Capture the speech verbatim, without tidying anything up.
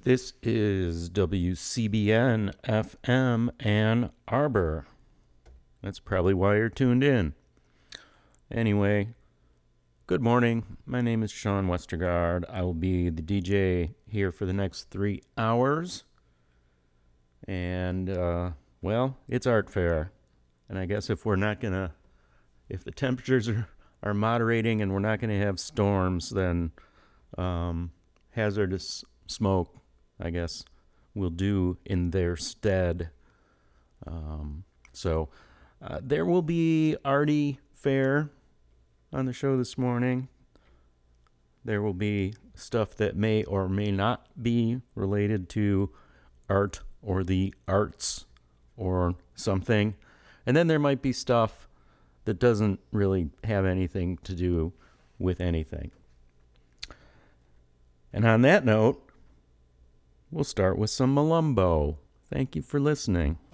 This is W C B N F M Ann Arbor. That's probably why you're tuned in. Anyway, good morning. My name is Sean Westergaard. I will be the D J here for the next three hours. And, uh, well, it's art fair. And I guess if we're not going to, if the temperatures are, are moderating and we're not going to have storms, then um, hazardous smoke, I guess, will do in their stead. Um, so uh, there will be arty fare on the show this morning. There will be stuff that may or may not be related to art or the arts or something. And then there might be stuff that doesn't really have anything to do with anything. And on that note, we'll start with some Malumbo. Thank you for listening.